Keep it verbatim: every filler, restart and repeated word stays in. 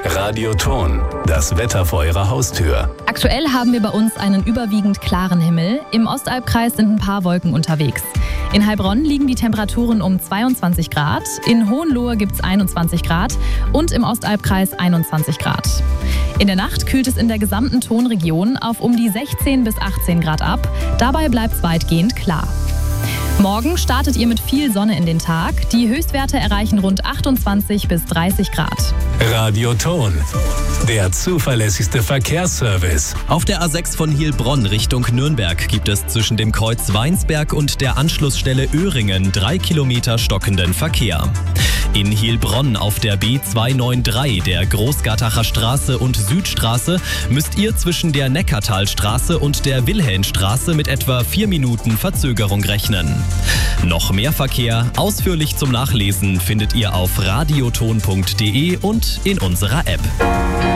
Radioton, das Wetter vor Ihrer Haustür. Aktuell haben wir bei uns einen überwiegend klaren Himmel. Im Ostalbkreis sind ein paar Wolken unterwegs. In Heilbronn liegen die Temperaturen um zweiundzwanzig Grad, in Hohenlohe gibt es einundzwanzig Grad und im Ostalbkreis einundzwanzig Grad. In der Nacht kühlt es in der gesamten Tonregion auf um die sechzehn bis achtzehn Grad ab. Dabei bleibt es weitgehend klar. Morgen startet ihr mit viel Sonne in den Tag. Die Höchstwerte erreichen rund achtundzwanzig bis dreißig Grad. Radioton, der zuverlässigste Verkehrsservice. Auf der A sechs von Heilbronn Richtung Nürnberg gibt es zwischen dem Kreuz Weinsberg und der Anschlussstelle Öhringen drei Kilometer stockenden Verkehr. In Heilbronn auf der B zweihundertdreiundneunzig, der Großgartacher Straße und Südstraße, müsst ihr zwischen der Neckartalstraße und der Wilhelmstraße mit etwa vier Minuten Verzögerung rechnen. Noch mehr Verkehr, ausführlich zum Nachlesen, findet ihr auf radioton punkt de und in unserer App.